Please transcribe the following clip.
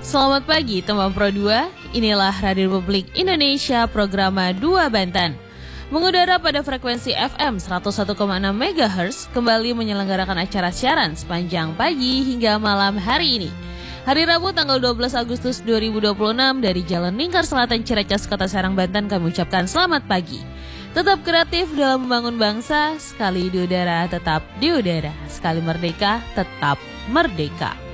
Selamat pagi teman Pro 2, inilah Radio Republik Indonesia Programa 2 Banten. Mengudara pada frekuensi FM 101,6 MHz, kembali menyelenggarakan acara siaran sepanjang pagi hingga malam hari ini. Hari Rabu tanggal 12 Agustus 2026 dari Jalan Lingkar Selatan Ciracas, Kota Serang, Banten, kami ucapkan selamat pagi. Tetap kreatif dalam membangun bangsa, sekali di udara tetap di udara, sekali merdeka tetap merdeka.